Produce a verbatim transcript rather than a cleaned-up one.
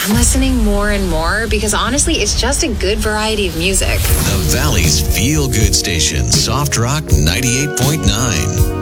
I'm listening more and more because honestly, it's just a good variety of music. The Valley's feel-good station, Soft Rock ninety-eight point nine.